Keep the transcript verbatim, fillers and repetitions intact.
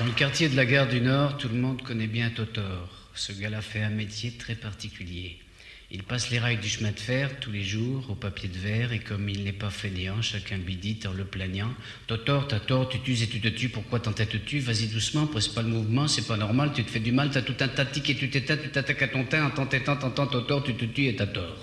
Dans le quartier de la gare du Nord, tout le monde connaît bien Totor. Ce gars-là fait un métier très particulier. Il passe les rails du chemin de fer tous les jours au papier de verre et comme il n'est pas fainéant, chacun lui dit en le plaignant « Totor, t'as tort, tu tues et tu te tues, pourquoi t'entêtes-tu? Vas-y doucement, presse pas le mouvement, c'est pas normal, tu te fais du mal, t'as tout un tas de tics et tu t'éteins, tu t'attaques à ton teint, en t'entêtant, t'entends Totor, tu te tues et t'as tort. »